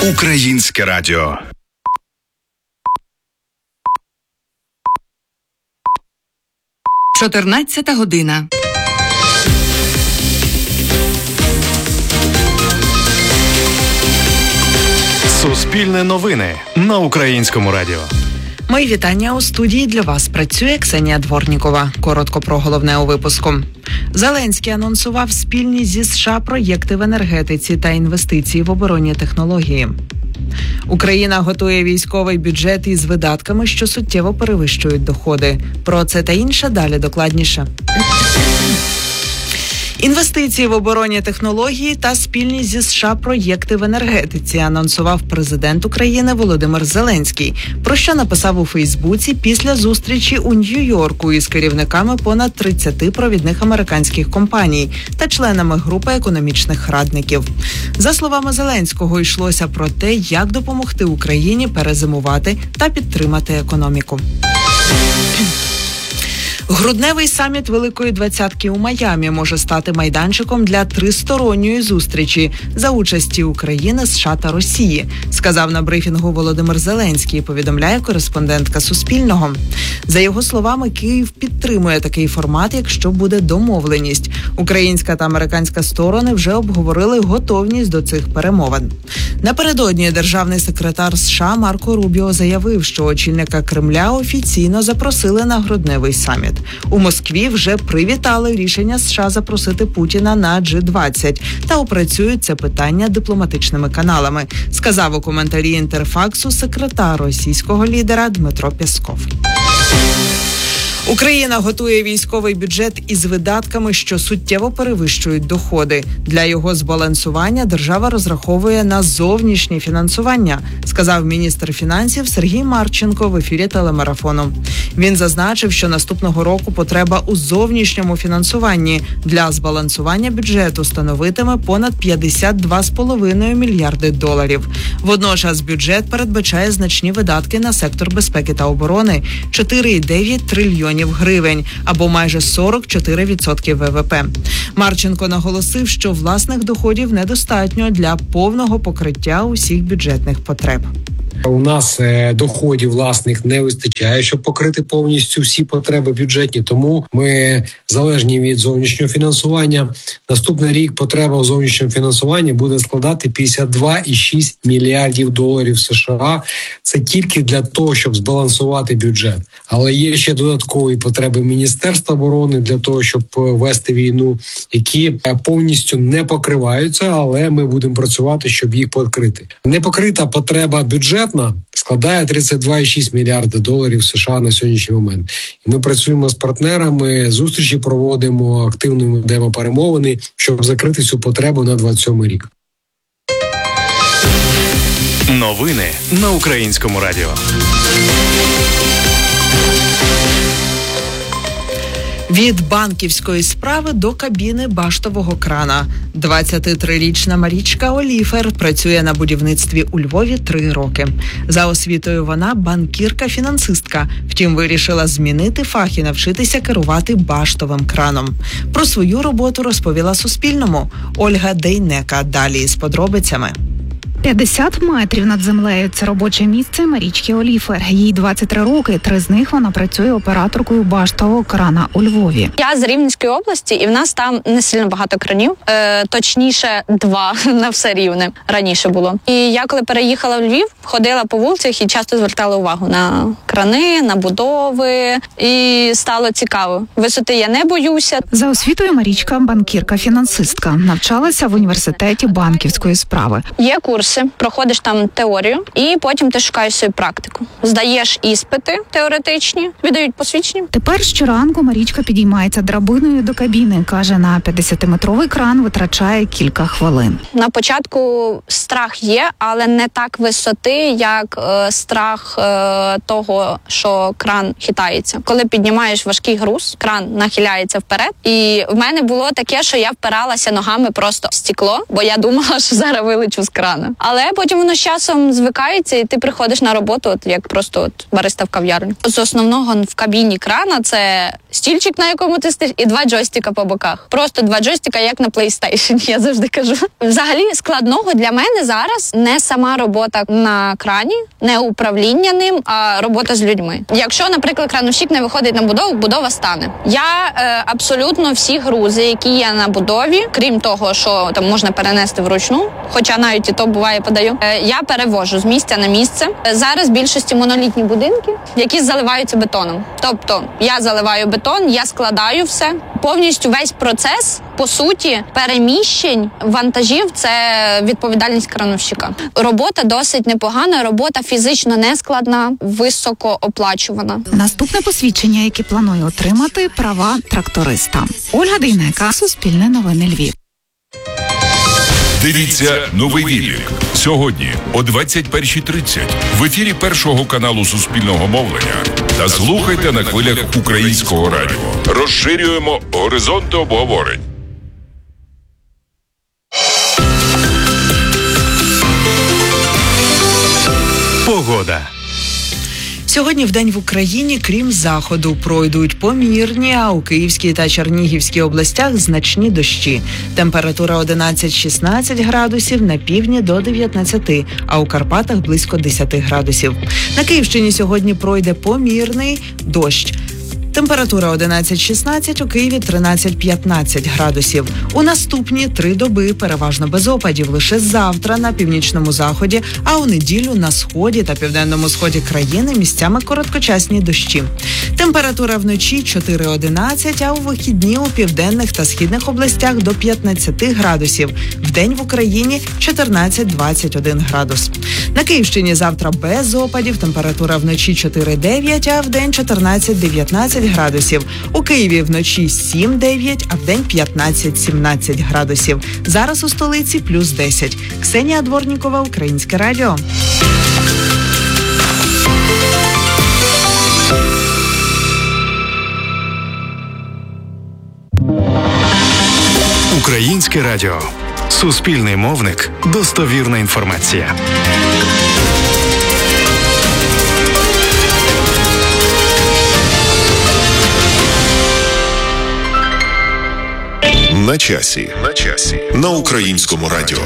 Українське радіо. Чотирнадцята година. Суспільне новини на Українському радіо. Мої вітання. У студії для вас працює Ксенія Дворнікова. Коротко про головне у випуску. Зеленський анонсував спільні зі США проєкти в енергетиці та інвестиції в оборонні технології. Україна готує військовий бюджет із видатками, що суттєво перевищують доходи. Про це та інше далі докладніше. Інвестиції в оборонні технології та спільні зі США проєкти в енергетиці анонсував президент України Володимир Зеленський, про що написав у Фейсбуці після зустрічі у Нью-Йорку із керівниками понад 30 провідних американських компаній та членами групи економічних радників. За словами Зеленського, йшлося про те, як допомогти Україні перезимувати та підтримати економіку. Грудневий саміт Великої Двадцятки у Майамі може стати майданчиком для тристоронньої зустрічі за участі України, США та Росії, сказав на брифінгу Володимир Зеленський, повідомляє кореспондентка Суспільного. За його словами, Київ підтримує такий формат, якщо буде домовленість. Українська та американська сторони вже обговорили готовність до цих перемовин. Напередодні державний секретар США Марко Рубіо заявив, що очільника Кремля офіційно запросили на грудневий саміт. У Москві вже привітали рішення США запросити Путіна на G20 та опрацюють це питання дипломатичними каналами, сказав у коментарі Інтерфаксу секретар російського лідера Дмитро Пєсков. Україна готує військовий бюджет із видатками, що суттєво перевищують доходи. Для його збалансування держава розраховує на зовнішнє фінансування, сказав міністр фінансів Сергій Марченко в ефірі телемарафону. Він зазначив, що наступного року потреба у зовнішньому фінансуванні для збалансування бюджету становитиме понад 52,5 мільярди доларів. Водночас бюджет передбачає значні видатки на сектор безпеки та оборони – 4,9 трильйонів гривень, або майже 44% ВВП. Марченко наголосив, що власних доходів недостатньо для повного покриття усіх бюджетних потреб. У нас доходів власних не вистачає, щоб покрити повністю всі потреби бюджетні, тому ми залежні від зовнішнього фінансування. Наступний рік потреба у зовнішньому фінансуванні буде складати 52,6 мільярдів доларів США. Це тільки для того, щоб збалансувати бюджет. Але є ще додаткові потреби Міністерства оборони для того, щоб вести війну, які повністю не покриваються, але ми будемо працювати, щоб їх покрити. Непокрита потреба бюджетна складає 32,6 мільярда доларів США на сьогоднішній момент. І ми працюємо з партнерами, зустрічі проводимо, активно ведемо перемовини, щоб закрити цю потребу на 27 рік. Новини на Українському радіо. Від банківської справи до кабіни баштового крана. 23-річна Марічка Оліфер працює на будівництві у Львові 3 роки. За освітою вона банкірка-фінансистка, втім вирішила змінити фах і навчитися керувати баштовим краном. Про свою роботу розповіла Суспільному Ольга Дейнека. Далі з подробицями. 50 метрів над землею – це робоче місце Марічки Оліфер. Їй 23 роки, 3 з них вона працює операторкою баштового крана у Львові. Я з Рівненської області, і в нас там не сильно багато кранів. Точніше, 2 на все Рівне раніше було. І я, коли переїхала в Львів, ходила по вулицях і часто звертала увагу на крани, на будови. І стало цікаво. Висоти я не боюся. За освітою Марічка – банкірка-фінансистка. Навчалася в університеті банківської справи. Є курси, проходиш там теорію, і потім ти шукаєш свою практику. Здаєш іспити теоретичні, віддають посвідчення. Тепер щоранку Марічка підіймається драбиною до кабіни. Каже, на 50-метровий кран витрачає кілька хвилин. На початку страх є, але не так висоти, як страх того, що кран хитається. Коли піднімаєш важкий груз, кран нахиляється вперед. І в мене було таке, що я впиралася ногами просто в стекло, бо я думала, що зараз вилечу з крана. Але потім воно з часом звикається, і ти приходиш на роботу, от як просто бариста в кав'ярні. З основного в кабіні крана це стільчик, на якому ти стоїш, і 2 джойстика по боках. Просто 2 джойстика, як на PlayStation, я завжди кажу. Взагалі складного для мене зараз не сама робота на крані, не управління ним, а робота з людьми. Якщо, наприклад, крановщик не виходить на будову, будова стане. Я абсолютно всі грузи, які є на будові, крім того, що там можна перенести вручну, хоча навіть і то буває подаю, я перевожу з місця на місце. Зараз в більшості монолітні будинки, які заливаються бетоном. Тобто я заливаю бетон, я складаю все. Повністю весь процес, по суті, переміщень вантажів – це відповідальність крановщика. Робота досить непогана, робота фізично нескладна, високооплачувана. Наступне посвідчення, яке планує отримати – права тракториста. Ольга Дейнека, Суспільне новини Львів. Дивіться «Новий Вілік» сьогодні о 21:30 в ефірі Першого каналу Суспільного мовлення та слухайте на хвилях Українського радіо. Розширюємо горизонти обговорень. Погода. Сьогодні вдень в Україні, крім заходу, пройдуть помірні, а у Київській та Чернігівській областях значні дощі. Температура 11-16 градусів, на півдні до 19, а у Карпатах близько 10 градусів. На Київщині сьогодні пройде помірний дощ. Температура 11-16, у Києві 13-15 градусів. У наступні 3 доби переважно без опадів. Лише завтра на північному заході, а у неділю на сході та південному сході країни місцями короткочасні дощі. Температура вночі 4-11, а у вихідні у південних та східних областях до 15 градусів. Вдень в Україні 14-21 градус. На Київщині завтра без опадів, температура вночі 4-9, а вдень 14-19 градусів. У Києві вночі 7-9, а вдень 15-17 градусів. Зараз у столиці плюс 10. Ксенія Дворнікова, Українське радіо. Українське радіо. Суспільний мовник. Достовірна інформація. На часі. На Українському радіо.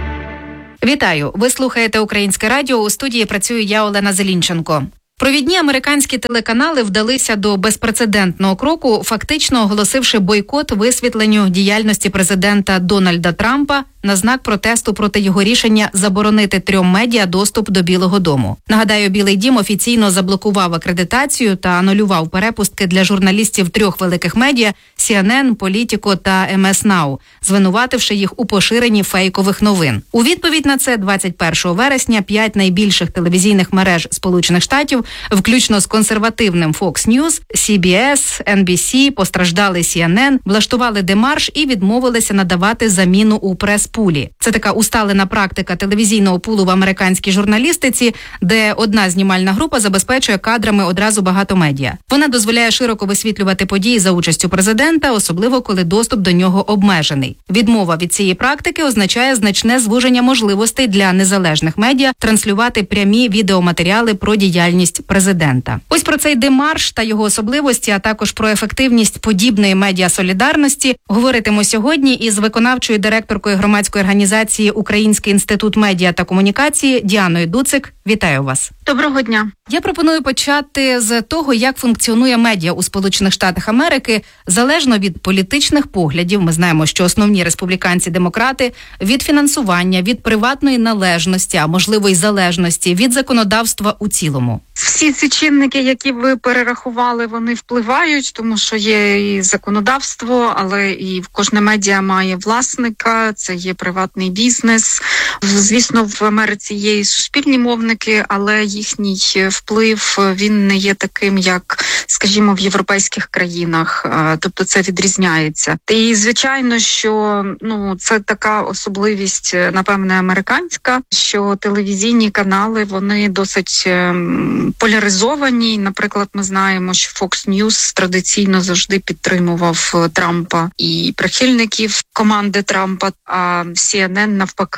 Вітаю! Ви слухаєте Українське радіо. У студії працюю я, Олена Зелінченко. Провідні американські телеканали вдалися до безпрецедентного кроку, фактично оголосивши бойкот висвітленню діяльності президента Дональда Трампа на знак протесту проти його рішення заборонити 3 медіа доступ до Білого дому. Нагадаю, Білий дім офіційно заблокував акредитацію та анулював перепустки для журналістів 3 великих медіа – CNN, Politico та MS Now, звинувативши їх у поширенні фейкових новин. У відповідь на це 21 вересня 5 найбільших телевізійних мереж Сполучених Штатів, включно з консервативним Fox News, CBS, NBC, постраждали CNN, влаштували демарш і відмовилися надавати заміну у прес-пулі. Це така усталена практика телевізійного пулу в американській журналістиці, де одна знімальна група забезпечує кадрами одразу багато медіа. Вона дозволяє широко висвітлювати події за участю президента, особливо коли доступ до нього обмежений. Відмова від цієї практики означає значне звуження можливостей для незалежних медіа транслювати прямі відеоматеріали про діяльність президента. Ось про цей демарш та його особливості, а також про ефективність подібної медіасолідарності говоритиму сьогодні із виконавчою директоркою громадської організації Український інститут медіа та комунікації Діаною Дуцик. Вітаю вас. Доброго дня. Я пропоную почати з того, як функціонує медіа у Сполучених Штатах Америки, залежно від політичних поглядів. Ми знаємо, що основні республіканці-демократи від фінансування, від приватної належності, а можливо й залежності, від законодавства у цілому. Всі ці чинники, які ви перерахували, вони впливають, тому що є і законодавство, але і кожне медіа має власника, це є приватний бізнес. Звісно, в Америці є і суспільні мовники, але їхній вплив, він не є таким, як, скажімо, в європейських країнах, тобто це відрізняється. І, звичайно, що це така особливість, напевне, американська, що телевізійні канали, вони досить поляризовані. Наприклад, ми знаємо, що Fox News традиційно завжди підтримував Трампа і прихильників команди Трампа, а CNN навпаки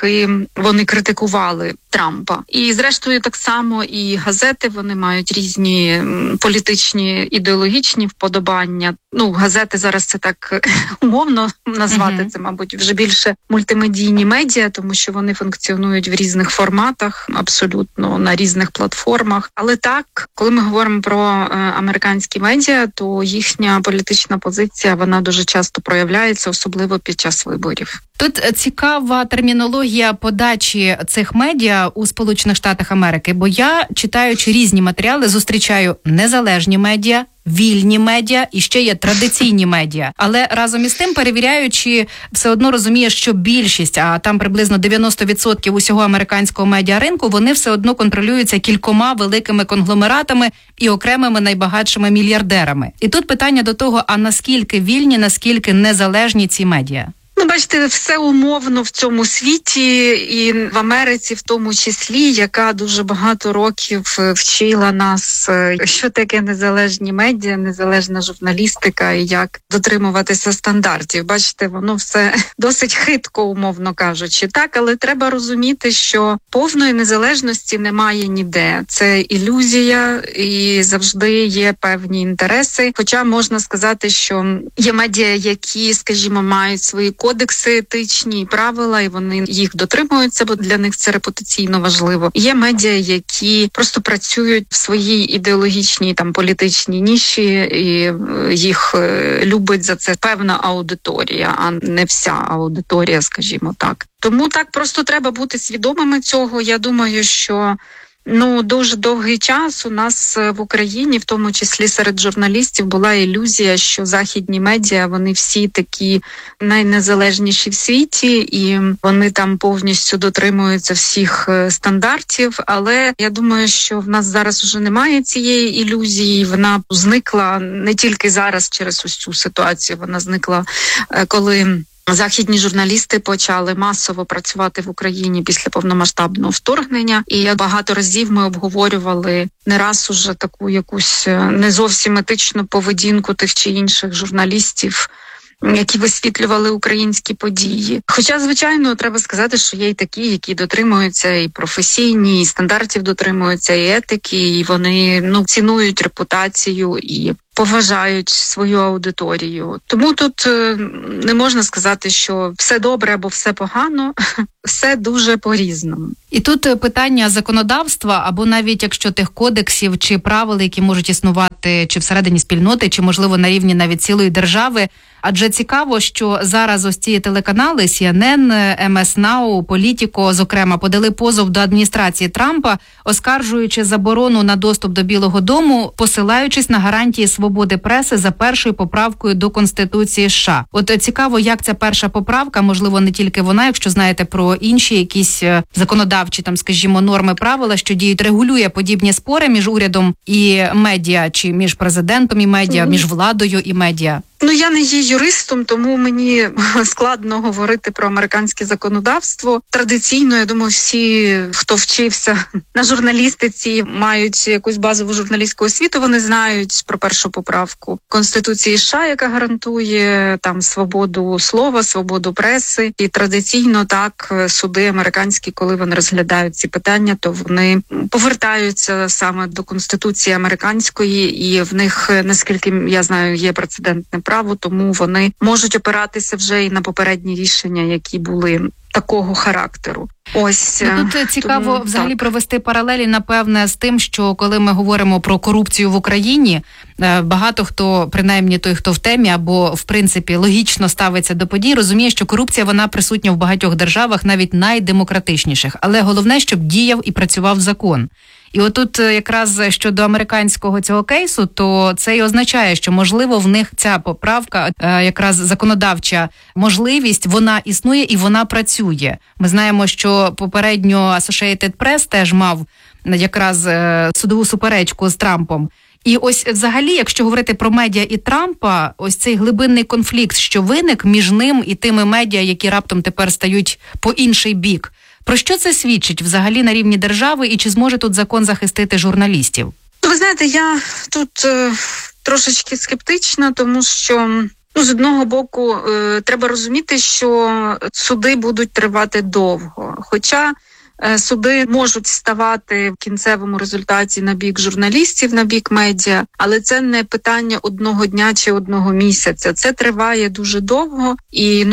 вони критикували Трампа. І зрештою так само і газети, вони мають різні політичні, ідеологічні вподобання. Газети зараз це так умовно назвати, це, мабуть, вже більше мультимедійні медіа, тому що вони функціонують в різних форматах, абсолютно на різних платформах. Але так, коли ми говоримо про американські медіа, то їхня політична позиція, вона дуже часто проявляється, особливо під час виборів. Тут цікава термінологія подачі цих медіа у Сполучених Штатах Америки, бо я, читаючи різні матеріали, зустрічаю незалежні медіа, вільні медіа і ще є традиційні медіа. Але разом із тим, перевіряючи, все одно розуміє, що більшість, а там приблизно 90% усього американського медіаринку, вони все одно контролюються кількома великими конгломератами і окремими найбагатшими мільярдерами. І тут питання до того, а наскільки вільні, наскільки незалежні ці медіа? Бачите, все умовно в цьому світі і в Америці в тому числі, яка дуже багато років вчила нас, що таке незалежні медіа, незалежна журналістика і як дотримуватися стандартів. Бачите, воно все досить хитко, умовно кажучи. Так, але треба розуміти, що повної незалежності немає ніде. Це ілюзія і завжди є певні інтереси. Хоча можна сказати, що є медіа, які, скажімо, мають свої кодекси етичні і правила, і вони їх дотримуються, бо для них це репутаційно важливо. Є медіа, які просто працюють в своїй ідеологічній політичній ніші, і їх любить за це певна аудиторія, а не вся аудиторія, скажімо так. Тому так просто треба бути свідомими цього. Я думаю, що дуже довгий час у нас в Україні, в тому числі серед журналістів, була ілюзія, що західні медіа, вони всі такі найнезалежніші в світі, і вони там повністю дотримуються всіх стандартів. Але я думаю, що в нас зараз вже немає цієї ілюзії. Вона зникла не тільки зараз через ось цю ситуацію, вона зникла, коли західні журналісти почали масово працювати в Україні після повномасштабного вторгнення. І багато разів ми обговорювали не раз уже таку якусь не зовсім етичну поведінку тих чи інших журналістів, які висвітлювали українські події. Хоча, звичайно, треба сказати, що є й такі, які дотримуються і професійні, і стандартів дотримуються, і етики, і вони цінують репутацію і поважають свою аудиторію. Тому тут не можна сказати, що все добре або все погано, все дуже по-різному. І тут питання законодавства, або навіть якщо тих кодексів чи правил, які можуть існувати чи всередині спільноти, чи, можливо, на рівні навіть цілої держави. Адже цікаво, що зараз ось ці телеканали CNN, MS Now, Politico, зокрема, подали позов до адміністрації Трампа, оскаржуючи заборону на доступ до Білого дому, посилаючись на гарантії свободи преси за першою поправкою до Конституції США. От цікаво, як ця перша поправка, можливо, не тільки вона, якщо знаєте про інші якісь законодавчі, скажімо, норми, правила, що діють, регулює подібні спори між урядом і медіа, чи між президентом і медіа, між владою і медіа. Я не є юристом, тому мені складно говорити про американське законодавство. Традиційно, я думаю, всі, хто вчився на журналістиці, мають якусь базову журналістську освіту, вони знають про першу поправку Конституції США, яка гарантує свободу слова, свободу преси. І традиційно так суди американські, коли вони розглядають ці питання, то вони повертаються саме до Конституції американської, і в них, наскільки я знаю, є прецедентне право, тому вони можуть опиратися вже і на попередні рішення, які були такого характеру. Ось тут цікаво взагалі провести паралелі, напевне, з тим, що коли ми говоримо про корупцію в Україні, багато хто, принаймні той, хто в темі, або в принципі логічно ставиться до подій, розуміє, що корупція, вона присутня в багатьох державах, навіть найдемократичніших. Але головне, щоб діяв і працював закон. І отут якраз щодо американського цього кейсу, то це і означає, що, можливо, в них ця поправка, якраз законодавча можливість, вона існує і вона працює. Ми знаємо, що попередньо Associated Press теж мав якраз судову суперечку з Трампом. І ось взагалі, якщо говорити про медіа і Трампа, ось цей глибинний конфлікт, що виник між ним і тими медіа, які раптом тепер стають по інший бік. Про що це свідчить взагалі на рівні держави і чи зможе тут закон захистити журналістів? Ви знаєте, я тут трошечки скептична, тому що З одного боку, треба розуміти, що суди будуть тривати довго. Хоча суди можуть ставати в кінцевому результаті на бік журналістів, на бік медіа, але це не питання одного дня чи одного місяця. Це триває дуже довго і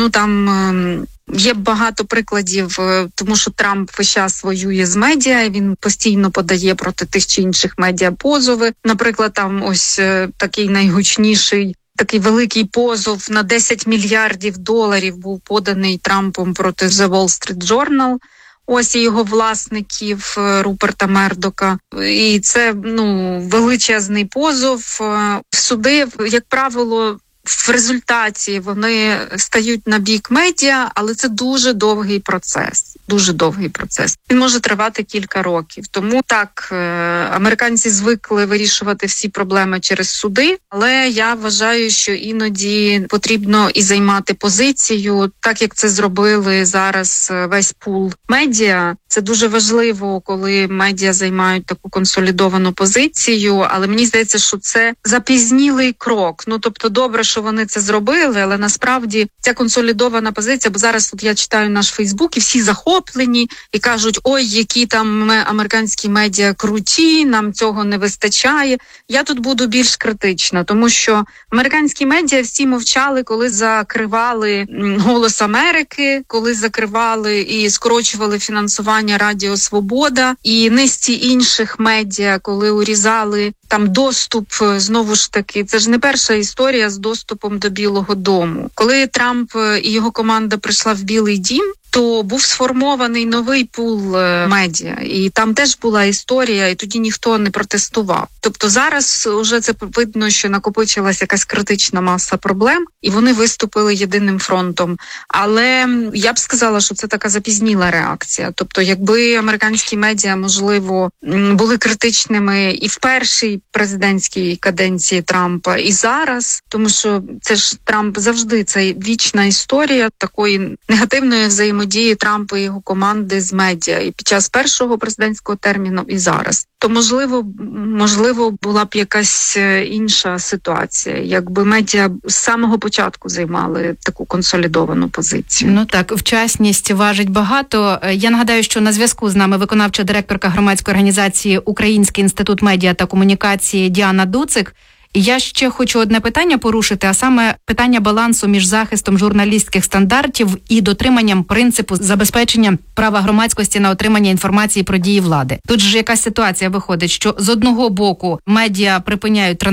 там є багато прикладів, тому що Трамп весь час воює з медіа, він постійно подає проти тих чи інших медіа позови. Наприклад, там ось такий найгучніший, такий великий позов на $10 мільярдів був поданий Трампом проти The Wall Street Journal. Ось і його власників Руперта Мердока. І це, величезний позов. Суди, як правило, в результаті вони стають на бік медіа, але це дуже довгий процес. Дуже довгий процес. Він може тривати кілька років. Тому так, американці звикли вирішувати всі проблеми через суди, але я вважаю, що іноді потрібно і займати позицію, так як це зробили зараз весь пул медіа. Це дуже важливо, коли медіа займають таку консолідовану позицію, але мені здається, що це запізнілий крок. Тобто добре, що вони це зробили, але насправді ця консолідована позиція, бо зараз я читаю наш Фейсбук і всі захоплені і кажуть, ой, які там американські медіа круті, нам цього не вистачає. Я тут буду більш критична, тому що американські медіа всі мовчали, коли закривали «Голос Америки», коли закривали і скорочували фінансування Радіо Свобода і низці інших медіа, коли урізали там доступ, знову ж таки, це ж не перша історія з доступом до Білого дому. Коли Трамп і його команда прийшла в Білий дім, то був сформований новий пул медіа, і там теж була історія, і тоді ніхто не протестував. Тобто зараз вже це видно, що накопичилась якась критична маса проблем, і вони виступили єдиним фронтом. Але я б сказала, що це така запізніла реакція. Тобто, якби американські медіа, можливо, були критичними і в першій президентській каденції Трампа, і зараз, тому що це ж Трамп завжди, це вічна історія такої негативної взаємодії Трампа і його команди з медіа і під час першого президентського терміну, і зараз. То, можливо, була б якась інша ситуація, якби медіа з самого початку займали таку консолідовану позицію. Так, вчасність важить багато. Я нагадаю, що на зв'язку з нами виконавча директорка громадської організації Український інститут медіа та комунікації Діана Дуцик. І я ще хочу одне питання порушити, а саме питання балансу між захистом журналістських стандартів і дотриманням принципу забезпечення права громадськості на отримання інформації про дії влади. Тут ж якась ситуація виходить, що з одного боку медіа припиняють